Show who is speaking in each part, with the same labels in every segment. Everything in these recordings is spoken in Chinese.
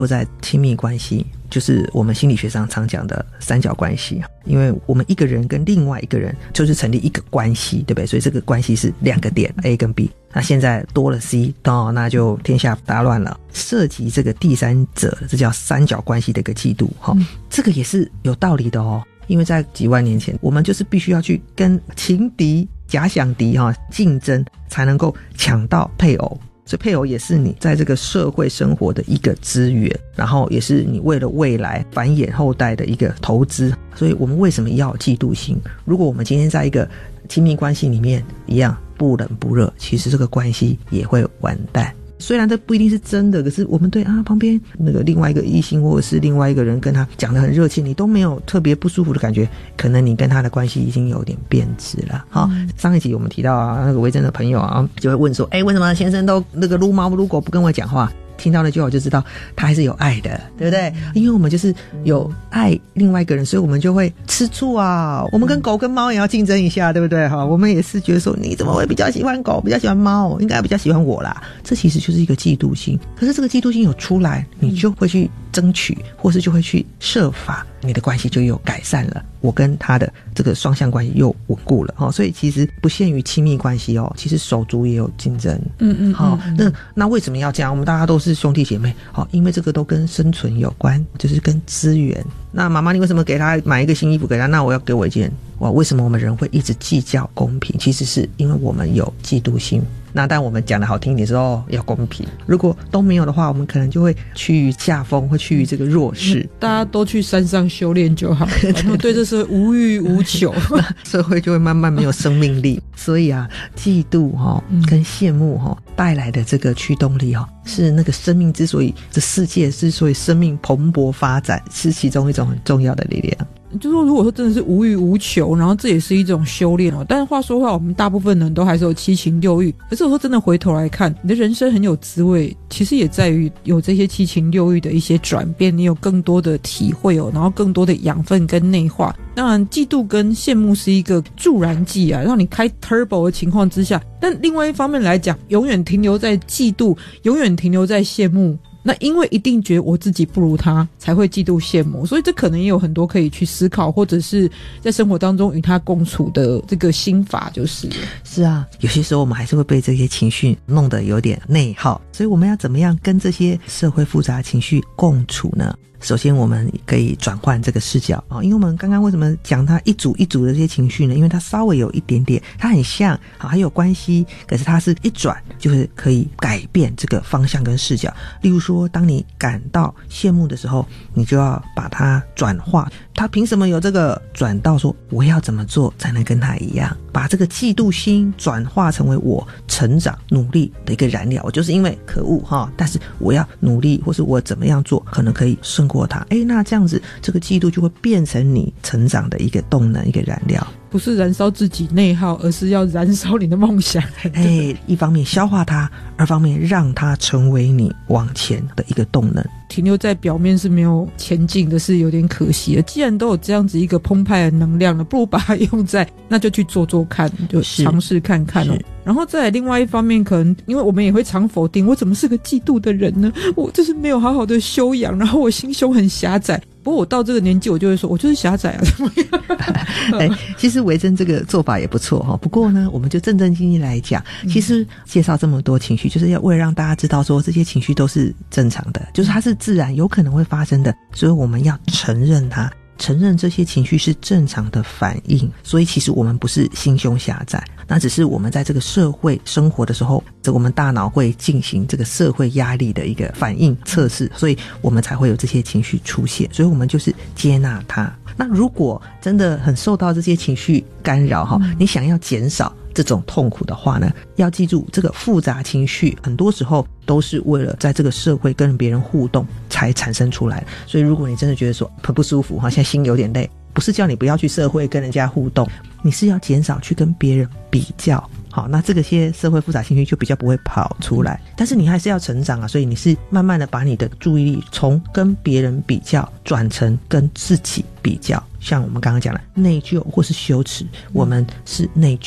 Speaker 1: 都在亲密关系，就是我们心理学上常讲的三角关系。因为我们一个人跟另外一个人就是成立一个关系，对不对？所以这个关系是两个点 A 跟 B， 那现在多了 C， 那就天下大乱了。涉及这个第三者，这叫三角关系的一个嫉妒，这个也是有道理的哦。因为在几万年前，我们就是必须要去跟情敌、假想敌竞争，才能够抢到配偶。所以配偶也是你在这个社会生活的一个资源，然后也是你为了未来繁衍后代的一个投资。所以我们为什么要有嫉妒心？如果我们今天在一个亲密关系里面一样不冷不热，其实这个关系也会完蛋。虽然这不一定是真的，可是我们对旁边那个另外一个异性或者是另外一个人跟他讲得很热情，你都没有特别不舒服的感觉，可能你跟他的关系已经有点变质了。上一集我们提到那个维珍的朋友就会问说，为什么先生都那个撸猫撸狗不跟我讲话？听到那句话我就知道他还是有爱的，对不对？因为我们就是有爱另外一个人，所以我们就会吃醋啊。我们跟狗跟猫也要竞争一下，对不对？我们也是觉得说，你怎么会比较喜欢狗，比较喜欢猫，应该比较喜欢我啦。这其实就是一个嫉妒心。可是这个嫉妒心有出来，你就会去争取，或是就会去设法，你的关系就有改善了，我跟他的这个双向关系又稳固了。所以其实不限于亲密关系其实手足也有竞争。那为什么要这样？我们大家都是兄弟姐妹，因为这个都跟生存有关，就是跟资源。那妈妈你为什么给他买一个新衣服给他，那我要给我一件。为什么我们人会一直计较公平？其实是因为我们有嫉妒心。那但我们讲的好听一点是要公平，如果都没有的话，我们可能就会趋于下风，会趋于这个弱势。
Speaker 2: 大家都去山上修炼就好，对这是无欲无求，
Speaker 1: 社会就会慢慢没有生命力。所以嫉妒跟羡慕带来的这个驱动力是那个生命之所以这世界之所以生命蓬勃发展，是其中一种很重要的力量。
Speaker 2: 就是说如果说真的是无欲无求，然后这也是一种修炼但是话说话，我们大部分人都还是有七情六欲。可是我说真的回头来看，你的人生很有滋味，其实也在于有这些七情六欲的一些转变，你有更多的体会然后更多的养分跟内化。当然嫉妒跟羡慕是一个助燃剂让你开 turbo 的情况之下，但另外一方面来讲，永远停留在嫉妒，永远停留在羡慕，那因为一定觉得我自己不如他，才会嫉妒羡慕。所以这可能也有很多可以去思考，或者是在生活当中与他共处的这个心法。是
Speaker 1: 啊，有些时候我们还是会被这些情绪弄得有点内耗，所以我们要怎么样跟这些社会复杂情绪共处呢？首先我们可以转换这个视角因为我们刚刚为什么讲它一组一组的这些情绪呢？因为它稍微有一点点，它很像还有关系，可是它是一转就是可以改变这个方向跟视角。例如说，当你感到羡慕的时候，你就要把它转化，他凭什么有这个，转到说我要怎么做才能跟他一样，把这个嫉妒心转化成为我成长努力的一个燃料。我就是因为可恶但是我要努力，或是我怎么样做可能可以胜过他，那这样子这个嫉妒就会变成你成长的一个动能，一个燃料。
Speaker 2: 不是燃烧自己内耗，而是要燃烧你的梦想。
Speaker 1: 一方面消化它，二方面让它成为你往前的一个动能。
Speaker 2: 停留在表面是没有前进的，是有点可惜的。既然都有这样子一个澎湃的能量了，不如把它用在，那就去做做看，就尝试看看然后再来另外一方面，可能因为我们也会常否定，我怎么是个嫉妒的人呢？我就是没有好好的修养，然后我心胸很狭窄。不过我到这个年纪，我就会说我就是狭窄怎么样
Speaker 1: 其实维珍这个做法也不错不过呢，我们就正正经经来讲，其实介绍这么多情绪，就是要为了让大家知道说这些情绪都是正常的，就是它是自然有可能会发生的，所以我们要承认它，承认这些情绪是正常的反应。所以其实我们不是心胸狭窄，那只是我们在这个社会生活的时候，我们大脑会进行这个社会压力的一个反应测试，所以我们才会有这些情绪出现。所以我们就是接纳它。那如果真的很受到这些情绪干扰你想要减少这种痛苦的话呢，要记住这个复杂情绪很多时候都是为了在这个社会跟别人互动才产生出来的。所以如果你真的觉得说很不舒服现在心有点累，不是叫你不要去社会跟人家互动，你是要减少去跟别人比较。好，那这个些社会复杂情绪就比较不会跑出来。但是你还是要成长所以你是慢慢的把你的注意力从跟别人比较转成跟自己比较。像我们刚刚讲的内疚或是羞耻，我们是内疚，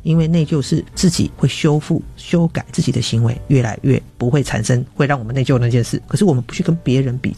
Speaker 1: 因为内疚是自己会修复修改自己的行为，越来越不会产生会让我们内疚的那件事，可是我们不去跟别人比